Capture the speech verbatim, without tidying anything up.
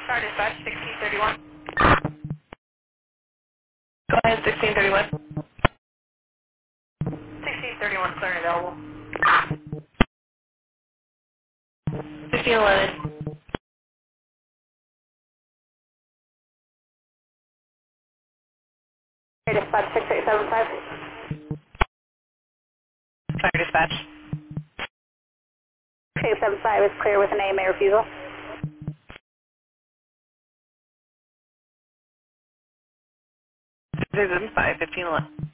Star Dispatch, sixteen thirty-one. Go ahead, sixteen thirty-one. sixteen thirty-one, clear and available. fifteen eleven. Star Dispatch, six eight seven five. Star Dispatch. six eight seven five is clear with an A M A refusal. six eight seven five, fifteen eleven.